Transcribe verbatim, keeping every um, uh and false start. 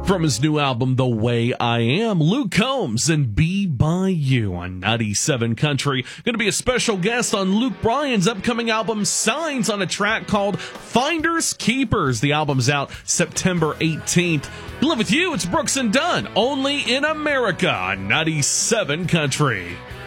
From his new album, The Way I Am, Luke Combs and Be By You on ninety-seven Country. Going to be a special guest on Luke Bryan's upcoming album, Signs, on a track called Finders Keepers. The album's out September eighteenth. To Live With You, it's Brooks and Dunn, only in America on ninety-seven Country.